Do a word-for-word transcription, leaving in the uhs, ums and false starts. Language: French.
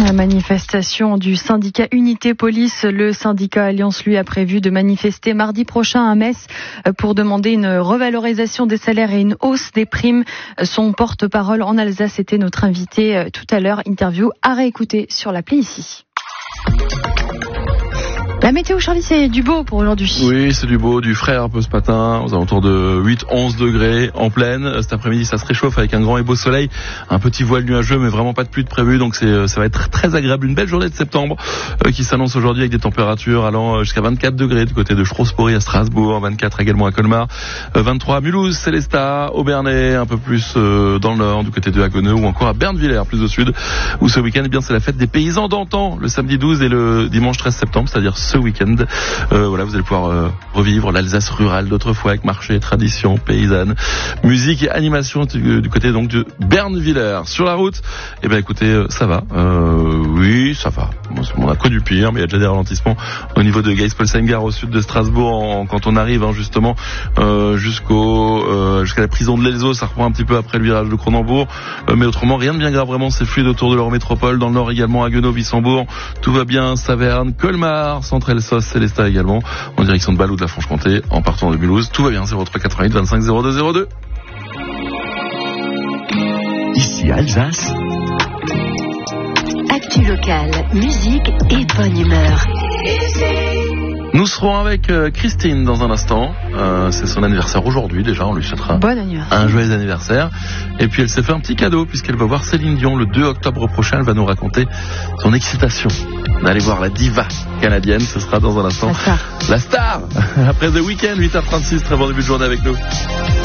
La manifestation du syndicat Unité Police, le syndicat Alliance, lui, a prévu de manifester mardi prochain à Metz pour demander une revalorisation des salaires et une hausse des primes. Son porte-parole en Alsace était notre invité tout à l'heure. Interview à réécouter sur l'appli ici. La météo, Charlie, c'est du beau pour aujourd'hui. Oui, c'est du beau, du frais un peu ce matin, aux alentours de huit à onze degrés en pleine. Cet après-midi, ça se réchauffe avec un grand et beau soleil, un petit voile nuageux, mais vraiment pas de pluie de prévu, donc c'est, ça va être très agréable. Une belle journée de septembre euh, qui s'annonce aujourd'hui avec des températures allant jusqu'à vingt-quatre degrés du côté de Strasbourg à Strasbourg, vingt-quatre également à Colmar, euh, vingt-trois à Mulhouse, Célestat, Aubernais, un peu plus euh, dans le nord du côté de Haguenau ou encore à Bernvillers, plus au sud, où ce week-end, eh bien, c'est la fête des paysans d'antan, le samedi douze et le dimanche treize septembre, c'est-à-dire ce week-end. Euh, voilà, vous allez pouvoir euh, revivre l'Alsace rurale d'autrefois avec marché, tradition, paysanne, musique et animation du, du côté donc de Bernvillers. Sur la route, eh ben écoutez, euh, ça va. Euh, oui, ça va. Bon, on a connu pire, mais il y a déjà des ralentissements au niveau de Geispolsheim-Gare au sud de Strasbourg en, quand on arrive hein, justement euh, jusqu'au euh, jusqu'à la prison de l'Elzo. Ça reprend un petit peu après le virage de Cronenbourg, euh, mais autrement rien de bien grave. Vraiment, c'est fluide autour de l'Eurométropole. Dans le nord également, Haguenau, Wissembourg, tout va bien. Saverne, Colmar, Centre-Elsass, Célestat également, en direction de Bâle ou de la Franche-Comté, en partant de Mulhouse. Tout va bien, zéro trois quatre-vingt-huit vingt-cinq zéro deux zéro deux. Ici Alsace. Actu locale, musique et bonne humeur. Nous serons avec euh, Christine dans un instant. Euh, c'est son anniversaire aujourd'hui déjà, on lui souhaitera bon anniversaire. Un joyeux anniversaire. Et puis elle s'est fait un petit cadeau puisqu'elle va voir Céline Dion le deux octobre prochain. Elle va nous raconter son excitation d'aller voir la diva canadienne. Ce sera dans un instant. La star. La star. Après The Weeknd, huit heures trente-six. Très bon début de journée avec nous.